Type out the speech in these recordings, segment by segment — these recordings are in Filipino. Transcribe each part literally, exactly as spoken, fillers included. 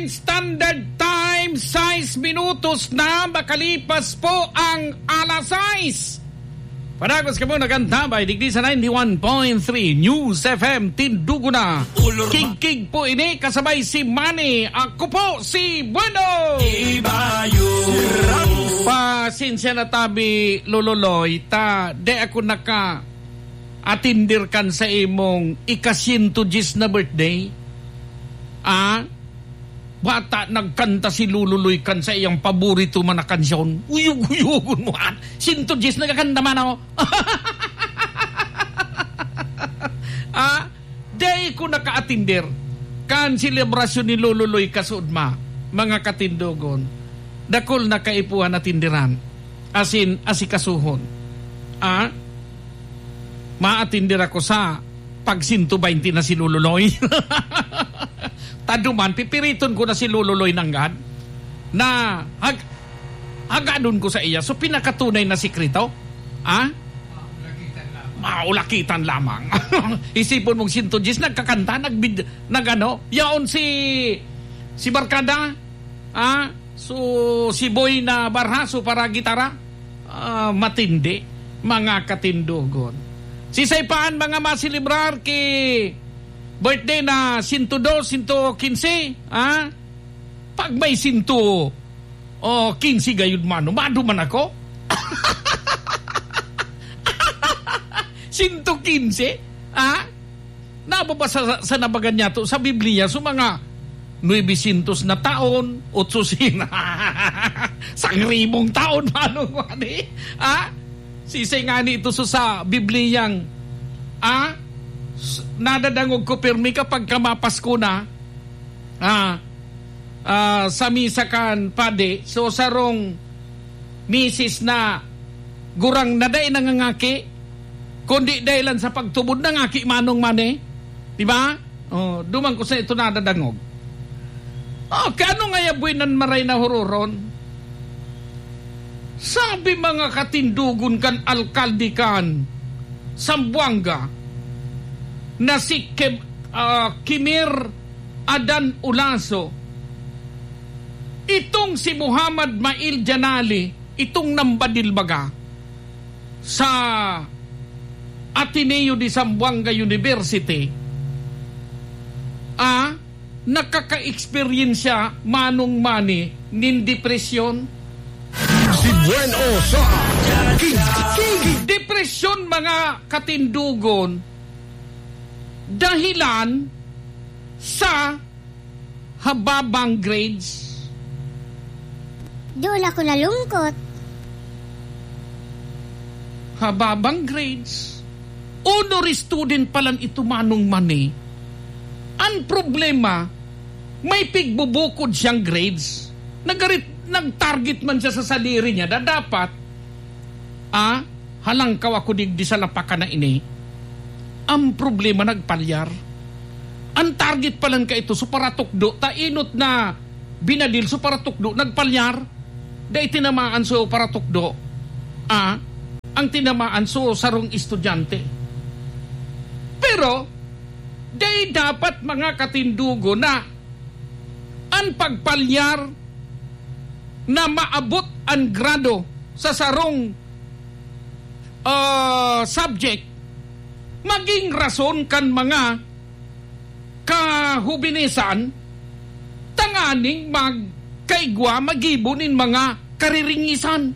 Philippine Standard Time, sais minutos na makalipas po ang alas sais. Panagos ka mo nagantabay, digdi sa ninety-one point three News F M, tindugo na. King-king po ini, kasabay si Manny. Ako po si Bueno. Pasensya na tabi, Lololoy, ta, de ako naka atindir kan sa imong ikasinto gis na birthday. Ah? Bata, nagkanta si Lululoy kan sa iyang paborito man na kansyon. Uyug-uyugon mo at sinto gis nagkakanta man ako. Ah, day ko nakaatindir kan selebrasyon ni Lululoy kasudma, mga katindogon. Dakol na kaipuhan na tindiran. Asin, asikasuhon. Ah, maatindir ako sa pag sinto bainti na si Lululoy. Taduman, pipiriton ko na si Lululoy nanggad na hag, hagadon ko sa iya. So, pinakatunay na sikrito, ah? Maulakitan lamang. Isipon mong sinto gis, nagkakanta, nagbid, nagano, yaon si, si Barkada, ah? So, si Boy na barhaso para gitara, ah, matindi, mga katindogon. Si Saypaan, mga masilibrar ki birthday na sinto do, sinto kinse, ha? Pag may sinto, o kinse gayud mano, mado man ako? Sinto kinse, ha? Nababasa sa, sa nabagan niya to sa Biblia, so mga nuebisintos na taon, otsusin, sangribong taon, mano mani, ha? Sisay nga ni ito so sa Bibliang, ha? Nadadangog ko pirmi kapag kamapas ko na ah, ah, sa misa kan pade, so sarong misis na gurang naday nangangaki kundi dahilan sa pagtubod nangaki manong mane, di ba? Oh, dumang ko sa ito nadadangog. Oh, kano nga yabuinan maray na hururon? Sabi mga katindugon kan alkalde kan Sambuanga na si Kim, uh, Kimir Adan Ulaso, itong si Muhammad Mail Janali, itong nambadilbaga sa Ateneo de Zamboanga University, ah, nakaka-experience manong mani nin depresyon. Si Bueno sa depresyon, mga katindugon, dahilan sa hababang grades. Doon ako nalungkot. Hababang grades. Honorary student palang ito manong mani. Ang problema, may pigbubukod siyang grades. Nagarit, nag-target man siya sa saliri niya na dapat, ah, halangkaw ako digdi sa lapakan na ini. Ang problema, nagpalyar. Ang target pa lang ka ito, suparatukdo, tainot na binadil, suparatukdo, nagpalyar. Dahil tinamaan so paratukdo, ah, ang tinamaan so sarong estudyante. Pero, dahil dapat mga katindugo na ang pagpalyar na maabot ang grado sa sarong uh, subject, maging rason kan mga kahubinisan tanganing magkaigwa magibunin mga kariringisan.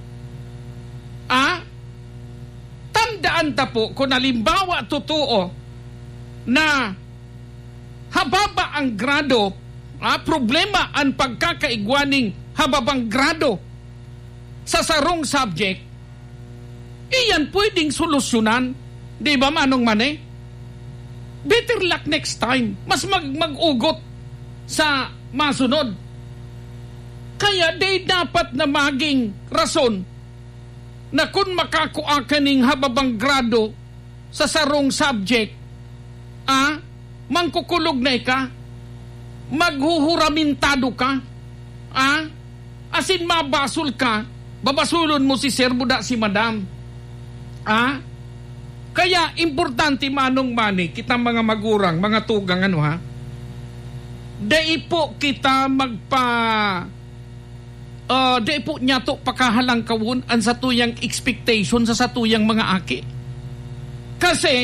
Ah? Tandaan ta po kung halimbawa totoo na hababa ang grado, ah, problema ang pagkakaigwaning hababang grado sa sarong subject, iyan pwedeng solusyonan. Di ba manong mane? Better luck next time. Mas mag mag-ugot sa masunod. Kaya di dapat na maging rason na kung makakuha ka ning hababang grado sa sarong subject, ah, mangkukulog na ka, maghuhuramintado ka, ah, asin mabasol ka, babasulon mo si sir buda si madam. Ah, kaya importante manong mani kita mga magurang, mga tugang ano ha, dai po kita magpa uh, dai po niya to pakahalang kawun ang satuyang expectation sa satuyang mga aki. Kasi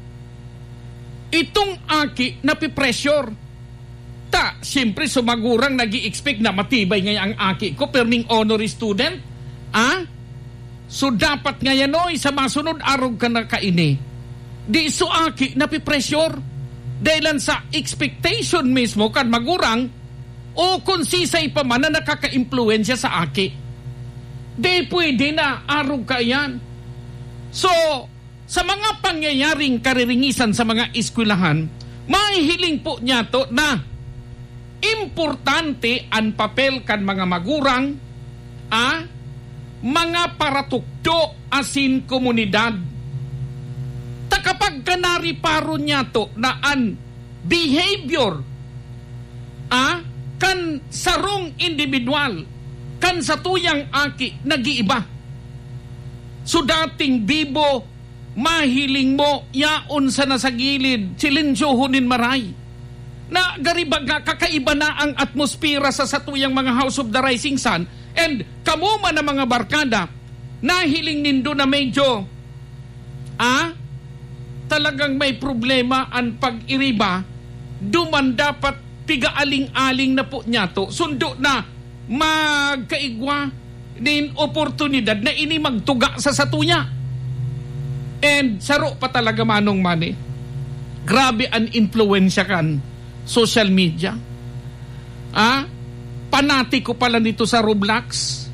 itong aki napipressure. Ta, siyempre sumagurang nag-i-expect na matibay ngayon ang aki ko perming honorary student. Ah? So dapat ngayon oy sa masunod araw ka na kaini. Di so aki napipressure. Dahilan sa expectation mismo kan magurang o konsisay pa man na nakaka-impluensya sa aki. Di pwede na araw ka yan. So, sa mga pangyayaring kariringisan sa mga eskwelahan, mahihiling po niya to na importante ang papel kan mga magurang, ah, mga paratukdo asin komunidad. Ta kapag kanari paro niya to na an behavior, ah, kan sarong individual, kan satuyang aki nag-iiba. So dating bibo, mahiling mo, yaon sa nasa gilid, silensyohonin maray. Na garibag nga kakaiba na ang atmosfera sa satuyang mga House of the Rising Sun and kamuma na mga barkada, nahiling nindo na medyo, ah, talagang may problema ang pag-iriba, duman dapat pigaaling-aling na po niya to, sundo na magkaigwa din oportunidad na ini magtuga sa satuya. And saro pa talaga manong mani. Grabe ang influensya kan social media. Ah, panati ko pala nito sa Roblox.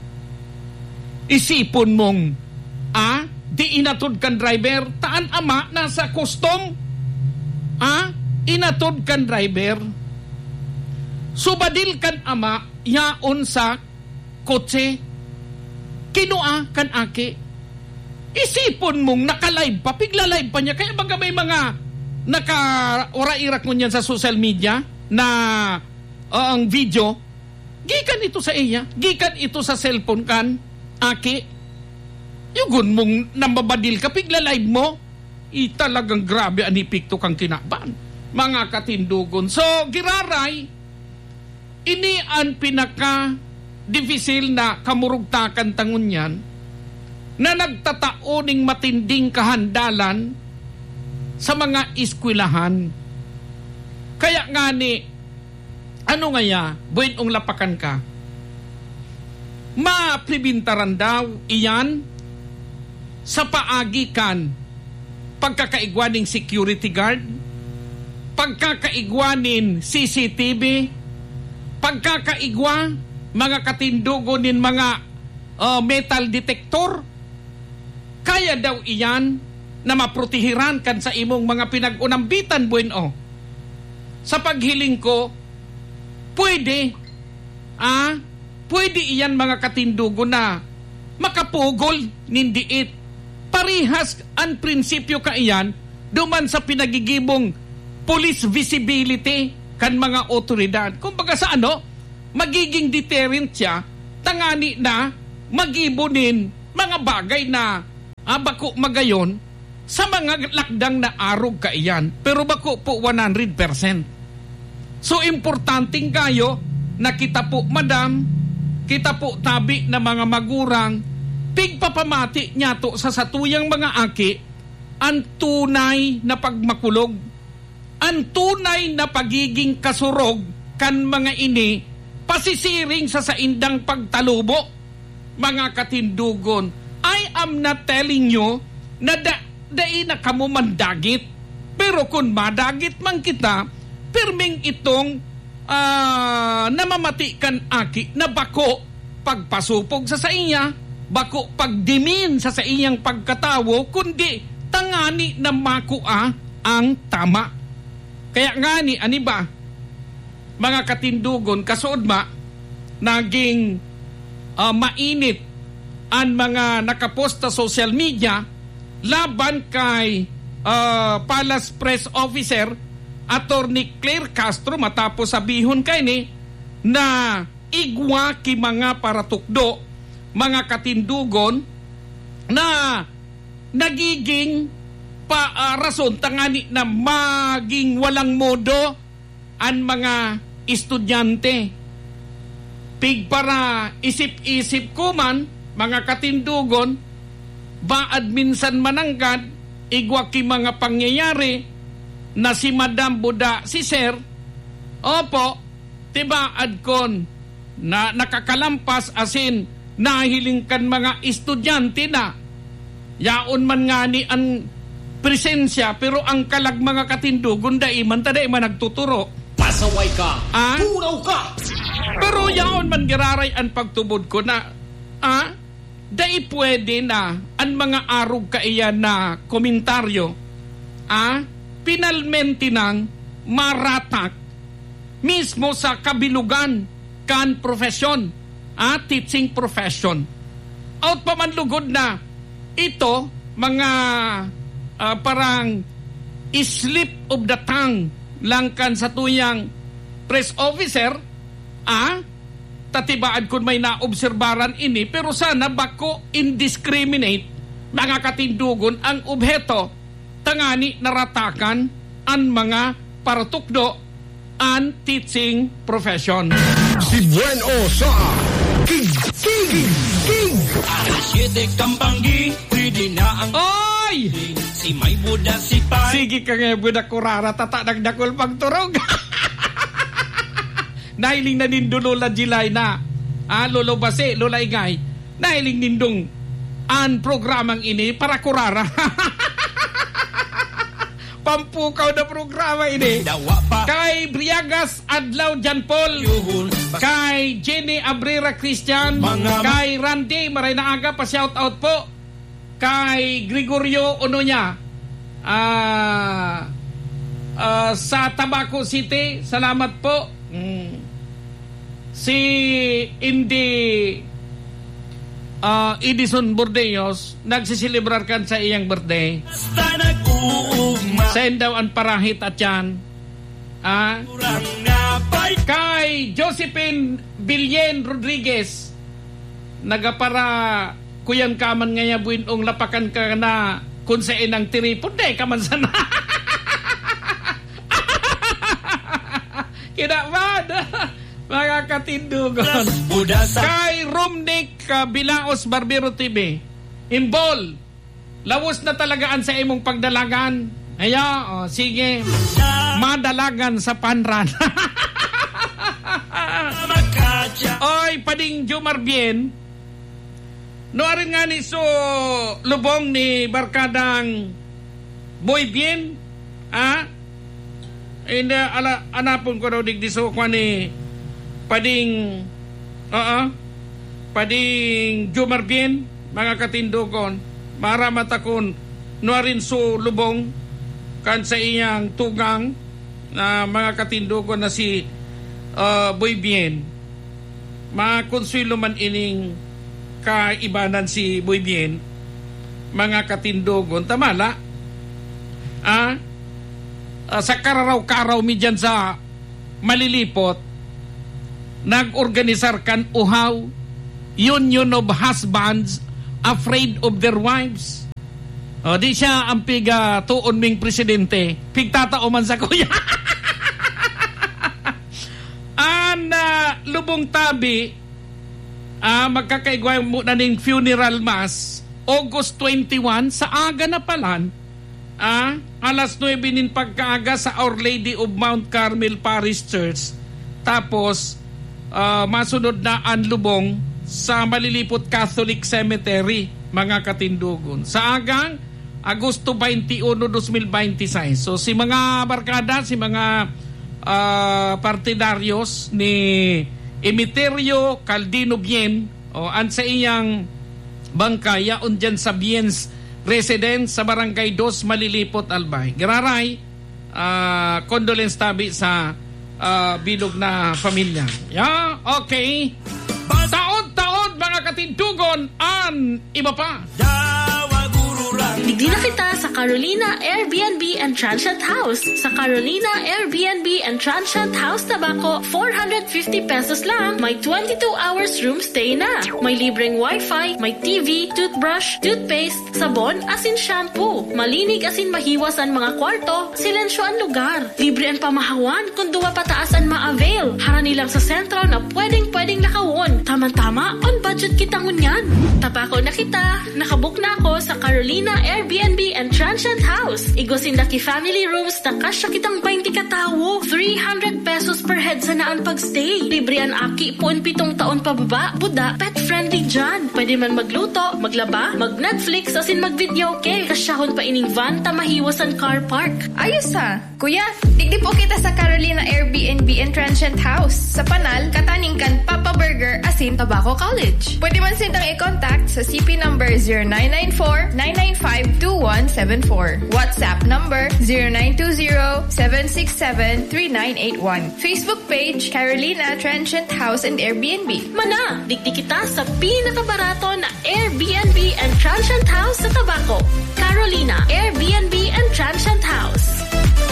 Isipon mong, ah, di inatod kan driver, taan ama nasa custom. Ah, inatod kan driver. Subadil kan ama, yaon sa kotse. Kinua kan aki. Isipon mong naka-live pa, pigla-live pa niya. Kaya baga may mga naka-ora-irak mo niyan sa social media na uh, ang video, gikan ito sa iya, gikan ito sa cellphone kan, aki. Yugun mong nambabadil ka, pigla-live mo, italagang grabe anipikto kang kinaban. Mga katindugon. So, giraray, ini ang pinaka-difficile na kamurugtakan tangon yan, na nagtataoning matinding kahandalan sa mga eskwelahan. Kaya nga ni, ano nga ya, buwin ong lapakan ka, mapribintaran daw iyan sa paagikan pagkakaigwaning security guard, pagkakaigwanin C C T V, pagkakaigwa mga katindugonin mga uh, metal detector. Kaya daw iyan na maprotehiran kan sa imong mga pinag-unambitan bueno. Sa paghiling ko, pwede, ah, pwede iyan mga katindugo na makapugol nindiit. Parihas ang prinsipyo ka iyan duman sa pinagigibong police visibility kan mga otoridad. Kumbaga sa ano, magiging deterrent siya, tangani na magibonin mga bagay na ah, bako magayon sa mga lakdang na arog ka iyan. Pero bako po one hundred percent. So importanteng kayo na kita po madam, kita po tabi na mga magurang, pigpapamati niya to sa satuyang mga aki, ang tunay na pagmakulog, ang tunay na pagiging kasurog kan mga ini, pasisiring sa saindang pagtalubo. Mga katindugon, I am not telling you na da, dai na kamo mandagit. Pero kung madagit man kita, pirming itong uh, namamatikan aki na bako pagpasupog sa sa iya, bako pagdimin sa sa iyang pagkatawo, kundi tangani na makua ang tama. Kaya nga ni, ani ba, mga katindugon, kasuod ma, naging uh, mainit ang mga nakapost sa social media laban kay uh, Palace Press Officer Attorney Claire Castro matapos sabihon kay ni na igwa ki mga paratukdo, mga katindugon na nagiging pa uh, rason tangani na maging walang modo ang mga estudyante. Pig para isip-isip ko man, mga katindugon, baad minsan mananggad, igwa ki mga pangyayari, na si Madam Buda, si Sir, opo, tibaad kon, na nakakalampas asin, nahiling kan mga estudyante na, yaon man nga ni ang presensya, pero ang kalag mga katindugon, daiman, tadaiman nagtuturo. Pasaway ka! Ah? Punaw ka! Pero yaon man giraray ang pagtubod ko na, ah, dai pwede na ang mga arog kaiyan na komentaryo, ah, pinalmenti ng maratak mismo sa kabilugan kan profesyon, ah, teaching profession. Out pa man lugod na ito, mga uh, parang slip of the tongue lang kan sa tuyang press officer, ah, tatibaan kung may naobserbaran ini, pero sana bako indiscriminate mga katindugon ang obheto, tangani naratakan ang mga paratukdo ang teaching profession. Si Bueno sa King King King Alas siyete Kampanggi, pwede na ang Oy! si May Buda si Pai. Sige ka nga budak kurara, tata nagdakol pagturog. Nahiling na nindo Lola Jilay na, ah, Lolo Base, Lola Igay, nahiling nindong ang programang ini para kurara. Pampukaw na programa ini. Dawa pa Kay Briagas Adlaw Jan Paul, yuhul, kay Jenny Abrera Christian, Mga- kay Randy Maray na aga pa shout out po, kay Gregorio Ononya, ah, ah, sa Tabaco City, salamat po. Mm. Si Indy uh, Edison Bordeos nagsisilibrar kan sa iyang birthday. basta nag-uugma. Send daw ang parahit at yan. Ah, Kurang na pa'y kay Josephine Bilyen Rodriguez, nagapara kuyan kaman nga buin ong lapakan ka na kung sa inang tiripon, de kaman sana. Kinamad, mga katindugon. Buda sa Kay Romnick uh, Bilaos Barbero T V, Imbol, lawas na talagaan sa imong pagdalagan. Aya, oh, sige, madalagan sa panran. makatya. Oy, pading Jomar Bien, no arin nga ni so lubong ni barkadang Boy Bien, ah, hindi, ala, anapon ko daw digdi so kwa ni pading, oo, pading Jomar Bien, mga katindugon, maramatakon, no arin so lubong, kan sa iyang tugang, na mga katindugon na si uh, Boy Bien, makonsuelo man ining kaibanan si Boy Bien, mga katindugon, tamala, ah, uh, sa kararaw-karaw mi dyan sa Malilipot, nag-organisar kan uhaw, Union of Husbands Afraid of Their Wives. O, di siya ang piga tuon ming presidente, pigtatao man sa kuya. An uh, lubong tabi, uh, magkakaigway mo na ning funeral mass, August twenty-one, sa aga na palan, ah, alas nuwebe nin pagkaaga sa Our Lady of Mount Carmel Parish Church. Tapos, uh, masunod na ang lubong sa Malilipot Catholic Cemetery, mga katindugon. Sa agang, Agosto twenty-one, twenty twenty-six. So, si mga barkada, si mga uh, partidaryos ni Emiterio Caldino Bien, o an sa iyang bangkaya, on dyan sa Bien's residence sa Barangay two, Malilipot, Albay. Giraray, uh, condolence tabi sa uh, bilog na pamilya. Yeah, okay. Taon-taon, mga katindugon, an iba pa. Dawa guru lang. Bigli na kita sa Carolina Airbnb and Transient House. Sa Carolina Airbnb and Transient House Tabaco, four hundred fifty pesos lang. May twenty-two hours room stay na. May libreng wifi, may T V, toothbrush, toothpaste, sabon, asin shampoo. Malinig asin mahiwas ang mga kwarto. Silensyo ang lugar. Libre ang pamahawan kung duwa pataas ang ma-avail. Diri lang sa sentro na pwedeng-pwedeng nakawon. Tama-tama, on budget kita ngunyan. Tabako na kita. Nakabook na ako sa Carolina Airbnb and Transient House. Igosin laki family rooms na kasya kitang twenty katawo. three hundred pesos per head sa naan pagstay. Libre an aki po pitong taon pababa. Buda, pet-friendly dyan. Pwede man magluto, maglaba, mag-Netflix, asin mag-video ke. Kasyahon pa ining van, tamahiwasan car park. Ayos ha. Kuya, digdi po kita sa Carolina Airbnb and Transient House. Sa Panal, Kataningkan, Papa Burger, asin, Tabaco College. Pwede man sintang i-contact sa C P number zero nine nine four, nine nine five, two one seven four. WhatsApp number zero nine two zero, seven six seven, three nine eight one. Facebook page, Carolina Transient House and Airbnb. Mana, digdi kita sa pinakabarato na Airbnb and Transient House sa Tabaco. Carolina Airbnb and Transient House.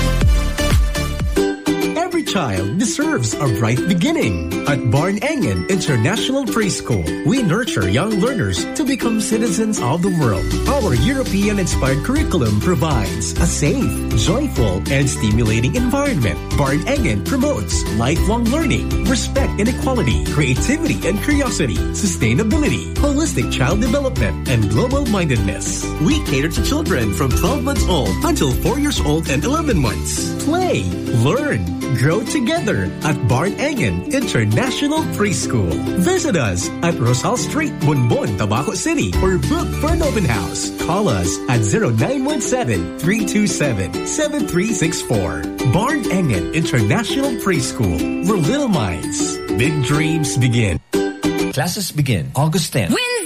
Every child deserves a bright beginning. At Barn Engen International Preschool, we nurture young learners to become citizens of the world. Our European-inspired curriculum provides a safe, joyful, and stimulating environment. Barn Engen promotes lifelong learning, respect and equality, creativity and curiosity, sustainability, holistic child development, and global-mindedness. We cater to children from twelve months old until four years old and eleven months. Play, learn, grow together at Barn Engen International Preschool. Visit us at Rosal Street, Bonbon, Tabaco City, or book for an open house. Call us at zero nine one seven, three two seven, seven three six four. Barn Engen International Preschool, where little minds, big dreams begin. Classes begin August tenth. Win